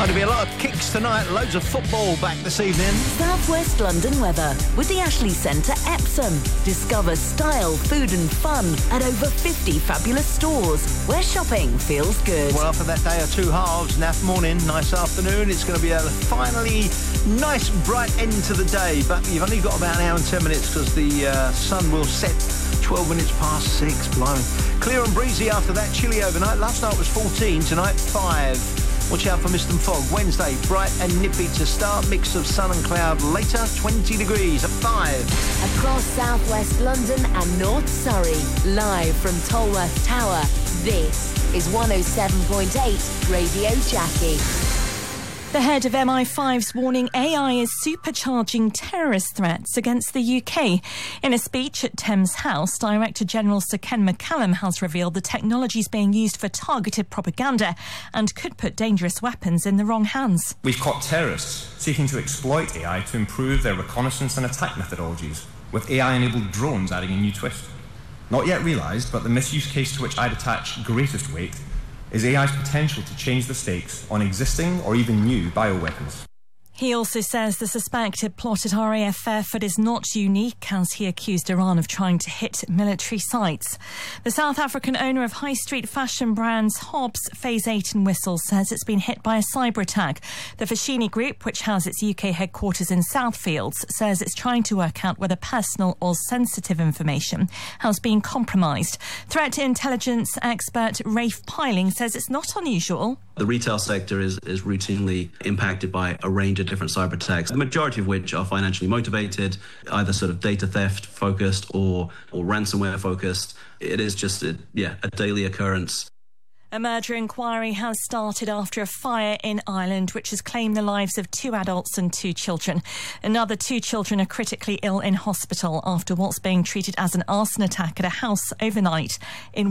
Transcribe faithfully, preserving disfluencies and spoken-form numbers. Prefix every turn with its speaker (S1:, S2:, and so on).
S1: Oh, there'll be a lot of kicks tonight. Loads of football back this evening.
S2: South West London weather with the Ashley Centre Epsom. Discover style, food and fun at over fifty fabulous stores where shopping feels good.
S1: Well, after that day of two halves, N A F morning, nice afternoon. It's going to be a finally nice, bright end to the day. But you've only got about an hour and ten minutes because the uh, sun will set twelve minutes past six. Blimey. Clear and breezy after that. Chilly overnight. Last night was fourteen. Tonight, five. Watch out for mist and fog. Wednesday, bright and nippy to start. Mix of sun and cloud later. twenty degrees at five.
S2: Across South West London and North Surrey. Live from Tolworth Tower. This is one oh seven point eight Radio Jackie.
S3: The head of M I five's warning A I is supercharging terrorist threats against the U K. In a speech at Thames House, Director General Sir Ken McCallum has revealed the technology is being used for targeted propaganda and could put dangerous weapons in the wrong hands.
S4: We've caught terrorists seeking to exploit A I to improve their reconnaissance and attack methodologies, with A I-enabled drones adding a new twist. Not yet realised, but the misuse case to which I'd attach greatest weight is A I's potential to change the stakes on existing or even new bioweapons.
S3: He also says the suspected plot at R A F Fairford is not unique, as he accused Iran of trying to hit military sites. The South African owner of high street fashion brands Hobbs, Phase eight and Whistle, says it's been hit by a cyber attack. The Foschini Group, which has its U K headquarters in Southfields, says it's trying to work out whether personal or sensitive information has been compromised. Threat intelligence expert Rafe Piling says it's not unusual.
S5: The retail sector is, is routinely impacted by a range of different cyber attacks, the majority of which are financially motivated, either sort of data theft focused or, or ransomware focused. It is just, a, yeah, a daily occurrence.
S3: A murder inquiry has started after a fire in Ireland, which has claimed the lives of two adults and two children. Another two children are critically ill in hospital after what's being treated as an arson attack at a house overnight in